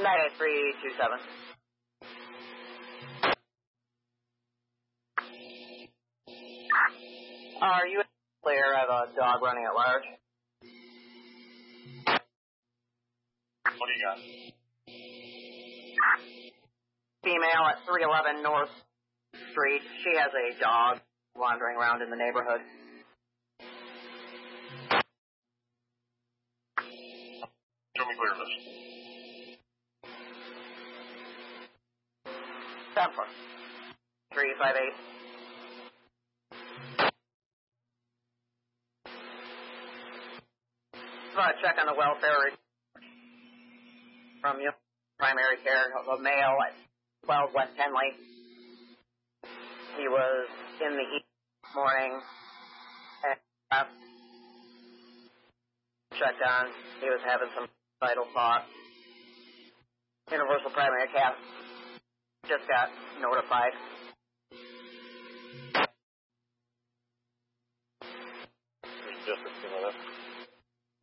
98327. Are you clear? I have a dog running at large. What do you got? Female at 311 North Street. She has a dog wandering around in the neighborhood. Show me clear this. 358. Check on the welfare from your primary care of a male at 12 West Henley. He was in the east this morning and checked on. He was having some vital thoughts. Universal primary care just got notified. Just a few minutes.